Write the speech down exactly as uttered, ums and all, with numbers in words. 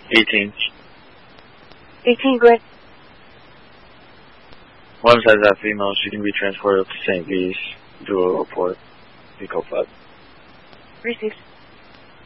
eighteen. eighteen, good. One says that female, she can be transported to Saint V's. Do a report. Eco five. Received.